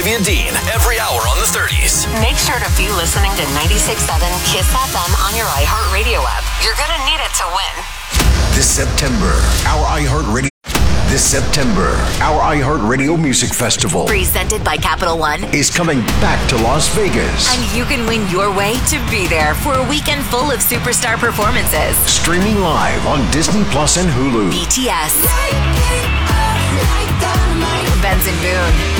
And Dean, every hour on the 30s. Make sure to be listening to 96.7 Kiss FM on your iHeartRadio app. You're going to need it to win. This September, our iHeartRadio Music Festival, presented by Capital One, is coming back to Las Vegas. And you can win your way to be there for a weekend full of superstar performances. Streaming live on Disney Plus and Hulu. BTS, Benson Boone,